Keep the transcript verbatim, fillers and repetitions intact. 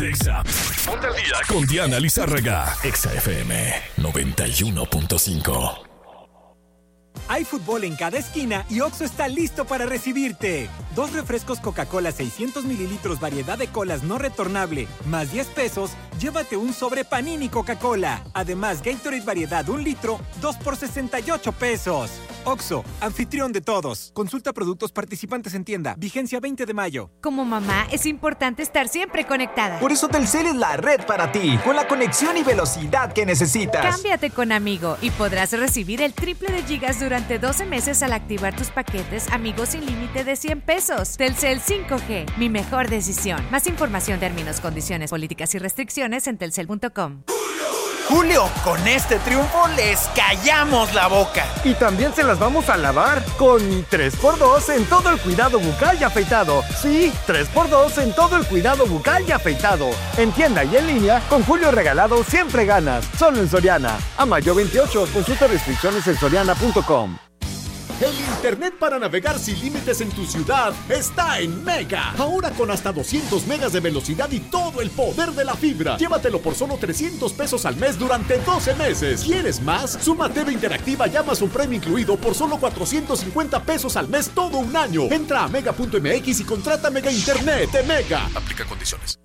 Exa, ponte al día con Diana Lizárraga. Exa F M noventa y uno punto cinco. Hay fútbol en cada esquina y Oxxo está listo para recibirte. Dos refrescos Coca-Cola seiscientos mililitros variedad de colas no retornable, más diez pesos, llévate un sobre Panini Coca-Cola. Además, Gatorade variedad un litro, dos por sesenta y ocho pesos. Oxxo, anfitrión de todos. Consulta productos participantes en tienda. Vigencia veinte de mayo. Como mamá, es importante estar siempre conectada. Por eso Telcel es la red para ti, con la conexión y velocidad que necesitas. Cámbiate con Amigo y podrás recibir el triple de gigas durante doce meses al activar tus paquetes Amigo sin límite de cien pesos. Telcel cinco G, mi mejor decisión. Más información, términos, condiciones, políticas y restricciones en telcel punto com. Julio, con este triunfo les callamos la boca. Y también se las vamos a lavar con tres por dos en todo el cuidado bucal y afeitado. Sí, tres por dos en todo el cuidado bucal y afeitado. En tienda y en línea, con Julio regalado siempre ganas. Solo en Soriana. A mayo veintiocho, consulta restricciones en soriana punto com. El internet para navegar sin límites en tu ciudad está en Mega. Ahora con hasta doscientos megas de velocidad y todo el poder de la fibra. Llévatelo por solo trescientos pesos al mes durante doce meses. ¿Quieres más? Suma T V Interactiva y Amazon Prime incluido por solo cuatrocientos cincuenta pesos al mes todo un año. Entra a mega punto m x y contrata Mega Internet de Mega. Aplica condiciones.